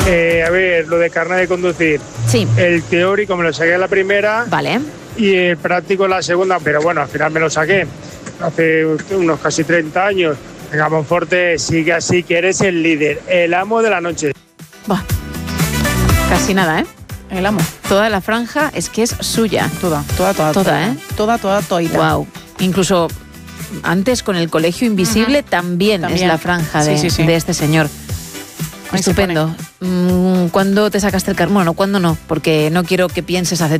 A ver, lo de carnet de conducir. Sí. El teórico me lo saqué en la primera. Vale. Y el práctico en la segunda, pero bueno, al final me lo saqué hace unos casi 30 años. Venga, Monforte, sigue así, que eres el líder, el amo de la noche. Bah, casi nada, ¿eh? El amo. Toda la franja es que es suya. Toda, ¿eh? Toda. Wow. Incluso antes con el Colegio Invisible también es la franja de este señor. Ahí Estupendo. ¿Cuándo te sacaste el carnet? Bueno, ¿cuándo no? Porque no quiero que pienses hace